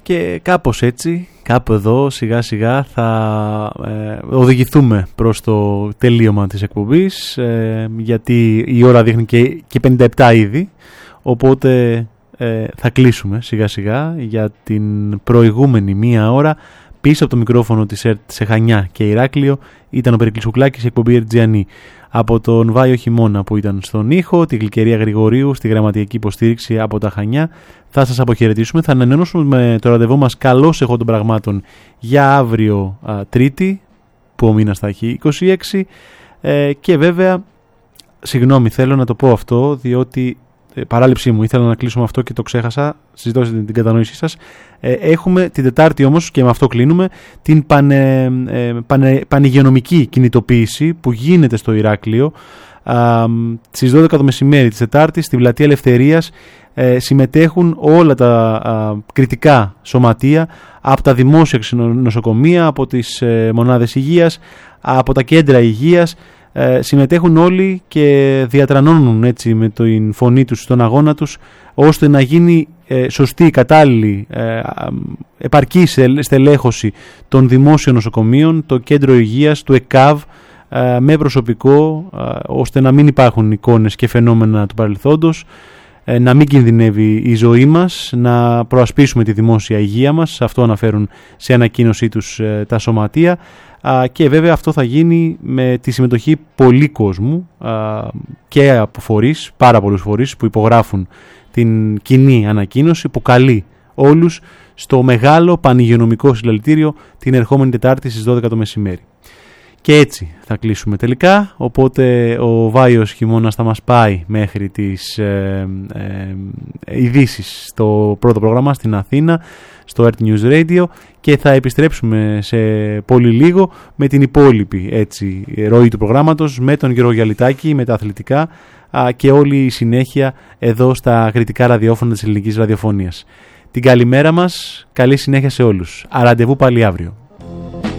Και κάπως έτσι, κάπου εδώ σιγά σιγά θα οδηγηθούμε προς το τελείωμα της εκπομπής, γιατί η ώρα δείχνει και 57 ήδη, οπότε θα κλείσουμε σιγά σιγά για την προηγούμενη μία ώρα. Πίσω από το μικρόφωνο της ΕΡΤ σε Χανιά και Ηράκλειο ήταν ο Περικλής Κουκλάκης, η εκπομπή Ερτζιανή. Από τον Βάιο Χειμώνα που ήταν στον ήχο, τη Γλυκερία Γρηγορίου στη γραμματική υποστήριξη από τα Χανιά, θα σας αποχαιρετήσουμε. Θα ανανεώσουμε το ραντεβού μας καλώς εχόντων πραγμάτων για αύριο Τρίτη, που ο μήνας θα έχει 26, και βέβαια, συγγνώμη, θέλω να το πω αυτό, διότι παράληψή μου, ήθελα να κλείσουμε αυτό και το ξέχασα, συζητώ την κατανόησή σας. Έχουμε την Τετάρτη όμως, και με αυτό κλείνουμε, την πανηγειονομική κινητοποίηση που γίνεται στο Ηράκλειο στις 12 το μεσημέρι της Τετάρτης στη Πλατεία Ελευθερίας. Συμμετέχουν όλα τα κριτικά σωματεία από τα δημόσια νοσοκομεία, από τις μονάδες υγείας, από τα κέντρα υγείας. Συμμετέχουν όλοι και διατρανώνουν έτσι με την φωνή τους στον αγώνα τους, ώστε να γίνει σωστή, κατάλληλη, επαρκή στελέχωση των δημόσιων νοσοκομείων, το κέντρο υγείας, του ΕΚΑΒ, με προσωπικό, ώστε να μην υπάρχουν εικόνες και φαινόμενα του παρελθόντος, να μην κινδυνεύει η ζωή μας, να προασπίσουμε τη δημόσια υγεία μας. Αυτό αναφέρουν σε ανακοίνωσή τους τα σωματεία, και βέβαια αυτό θα γίνει με τη συμμετοχή πολλοί κόσμου και από φορείς, πάρα πολλούς φορείς που υπογράφουν την κοινή ανακοίνωση που καλεί όλους στο μεγάλο πανηγειονομικό συλλαλητήριο την ερχόμενη Τετάρτη στις 12 το μεσημέρι. Και έτσι θα κλείσουμε τελικά, οπότε ο Βάιος Χειμώνας θα μας πάει μέχρι τις ειδήσεις στο πρώτο πρόγραμμα στην Αθήνα, στο Earth News Radio, και θα επιστρέψουμε σε πολύ λίγο με την υπόλοιπη έτσι ροή του προγράμματος, με τον Γιώργο Γιαλιτάκη, με τα αθλητικά και όλη η συνέχεια εδώ στα κριτικά ραδιόφωνα της ελληνικής ραδιοφωνίας. Την καλημέρα μας, καλή συνέχεια σε όλους. Ραντεβού πάλι αύριο.